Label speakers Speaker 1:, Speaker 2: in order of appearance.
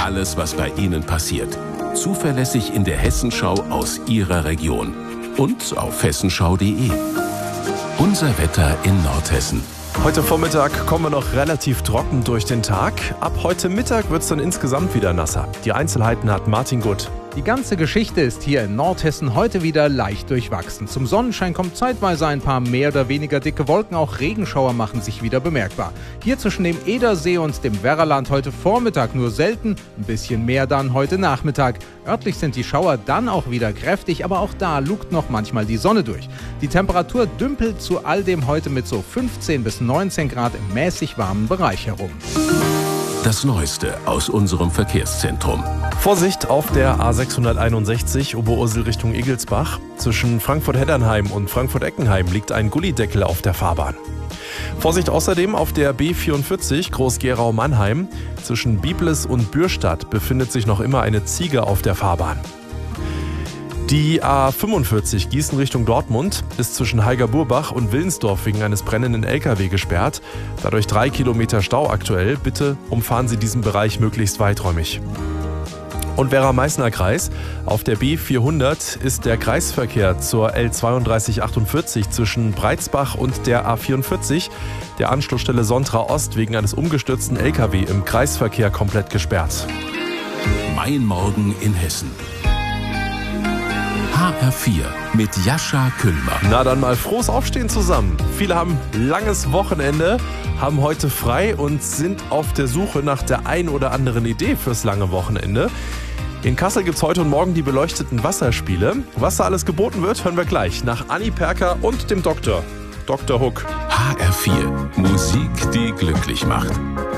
Speaker 1: alles, was bei Ihnen passiert. Zuverlässig in der Hessenschau aus Ihrer Region. Und auf hessenschau.de. Unser Wetter in Nordhessen.
Speaker 2: Heute Vormittag kommen wir noch relativ trocken durch den Tag. Ab heute Mittag wird es dann insgesamt wieder nasser. Die Einzelheiten hat Martin Gutt.
Speaker 3: Die ganze Geschichte ist hier in Nordhessen heute wieder leicht durchwachsen. Zum Sonnenschein kommt zeitweise ein paar mehr oder weniger dicke Wolken, auch Regenschauer machen sich wieder bemerkbar. Hier zwischen dem Edersee und dem Werraland heute Vormittag nur selten, ein bisschen mehr dann heute Nachmittag. Örtlich sind die Schauer dann auch wieder kräftig, aber auch da lugt noch manchmal die Sonne durch. Die Temperatur dümpelt zu all dem heute mit so 15 bis 19 Grad im mäßig warmen Bereich herum.
Speaker 1: Das Neueste aus unserem Verkehrszentrum.
Speaker 2: Vorsicht auf der A661 Oberursel Richtung Igelsbach. Zwischen Frankfurt-Heddernheim und Frankfurt-Eckenheim liegt ein Gullideckel auf der Fahrbahn. Vorsicht außerdem auf der B44 Groß-Gerau-Mannheim. Zwischen Biblis und Bürstadt befindet sich noch immer eine Ziege auf der Fahrbahn. Die A45 Gießen Richtung Dortmund ist zwischen Heiger-Burbach und Willensdorf wegen eines brennenden LKW gesperrt. Dadurch 3 Kilometer Stau aktuell. Bitte umfahren Sie diesen Bereich möglichst weiträumig. Und Werra-Meißner Kreis. Auf der B400 ist der Kreisverkehr zur L3248 zwischen Breitsbach und der A44, der Anschlussstelle Sontra Ost, wegen eines umgestürzten LKW im Kreisverkehr komplett gesperrt.
Speaker 1: Mein Morgen in Hessen. HR4 mit Jascha Kühlmer.
Speaker 2: Na dann mal frohes Aufstehen zusammen. Viele haben langes Wochenende, haben heute frei und sind auf der Suche nach der ein oder anderen Idee fürs lange Wochenende. In Kassel gibt's heute und morgen die beleuchteten Wasserspiele. Was da alles geboten wird, hören wir gleich nach Anni Perker und dem Dr. Hook.
Speaker 1: HR4 Musik, die glücklich macht.